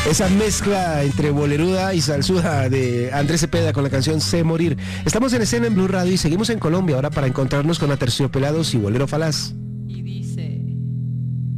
Esa mezcla entre boleruda y salsuda de Andrés Cepeda con la canción Sé Morir. Estamos en escena en Blue Radio y seguimos en Colombia ahora para encontrarnos con Aterciopelados y Bolero Falaz.